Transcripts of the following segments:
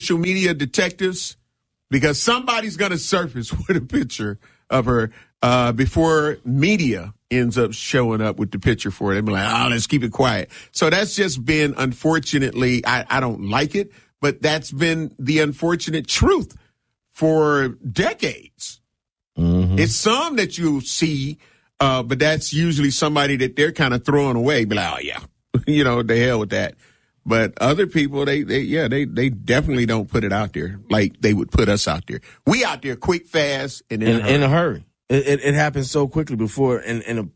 social media detectives, because somebody's going to surface with a picture of her before media ends up showing up with the picture for it. They'll be like, oh, let's keep it quiet. So that's just been, unfortunately, I don't like it, but that's been the unfortunate truth for decades. Mm-hmm. It's some that you see, but that's usually somebody that they're kind of throwing away. Be like, oh, yeah, the hell with that. But other people, they definitely don't put it out there like they would put us out there. We out there quick, fast, and in a hurry. It happens so quickly before, and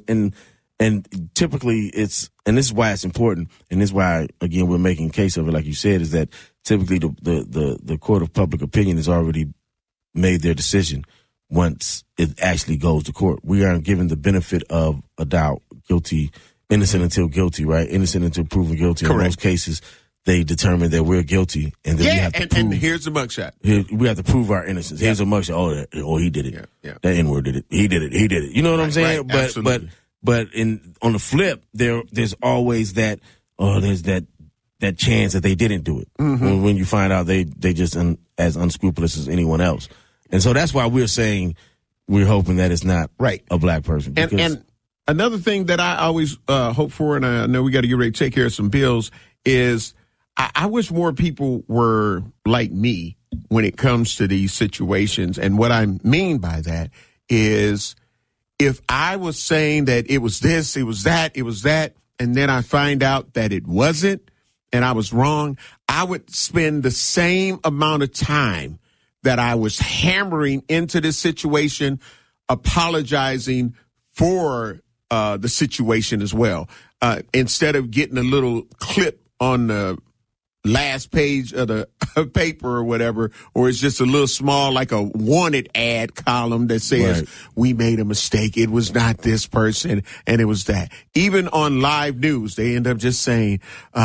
typically it's, and this is why it's important, and this is why, again, we're making case of it, like you said, is that typically the court of public opinion has already made their decision once it actually goes to court. We aren't given the benefit of a doubt, innocent until guilty, right? Innocent until proven guilty. Correct. In most cases, they determine that we're guilty, and then we have to prove. And here's the mugshot. We have to prove our innocence. Here's a mugshot. Oh, he did it. Yeah. That N-word did it. He did it. You know what I'm saying? Right, but on the flip, there's always that. Oh, there's that chance that they didn't do it. Mm-hmm. When you find out they just as unscrupulous as anyone else, and so that's why we're saying we're hoping that it's not a black person. And another thing that I always hope for, and I know we got to get ready to take care of some bills, is I wish more people were like me when it comes to these situations. And what I mean by that is if I was saying that it was this, it was that, and then I find out that it wasn't and I was wrong, I would spend the same amount of time that I was hammering into this situation, apologizing for the situation as well. Instead of getting a little clip on the last page of the paper or whatever, or it's just a little small, like a wanted ad column that says, we made a mistake. It was not this person, and it was that. Even on live news, they end up just saying,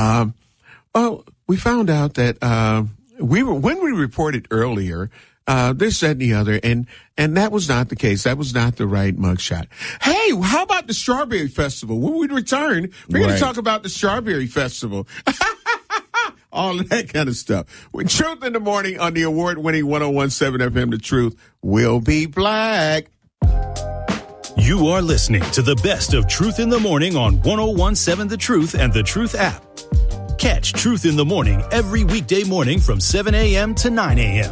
we found out that when we reported earlier, this, that, and the other, and that was not the case. That was not the right mugshot. Hey, how about the Strawberry Festival? When we return, we're going to talk about the Strawberry Festival. All of that kind of stuff. With Truth in the Morning on the award-winning 101.7 FM, The Truth will be black. You are listening to the best of Truth in the Morning on 101.7 The Truth and The Truth app. Catch Truth in the Morning every weekday morning from 7 a.m. to 9 a.m.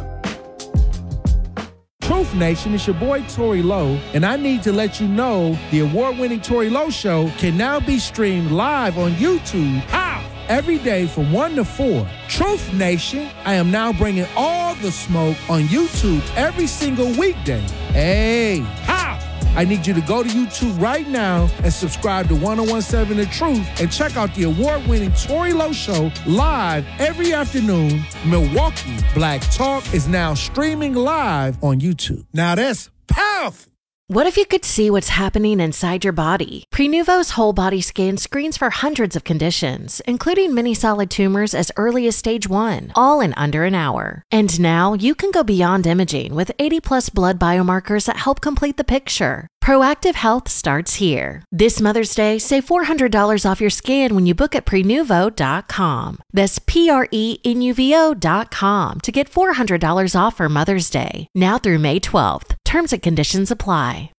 Truth Nation, it's your boy Tory Lowe, and I need to let you know the award-winning Tory Lowe Show can now be streamed live on YouTube. How? Every day from 1 to 4. Truth Nation, I am now bringing all the smoke on YouTube every single weekday. Hey, how? I need you to go to YouTube right now and subscribe to 101.7 The Truth and check out the award-winning Tory Lowe Show live every afternoon. Milwaukee Black Talk is now streaming live on YouTube. Now that's powerful. What if you could see what's happening inside your body? Prenuvo's whole body scan screens for hundreds of conditions, including many solid tumors as early as stage 1, all in under an hour. And now you can go beyond imaging with 80+ blood biomarkers that help complete the picture. Proactive Health starts here. This Mother's Day, save $400 off your scan when you book at Prenuvo.com. That's Prenuvo.com to get $400 off for Mother's Day, now through May 12th. Terms and conditions apply.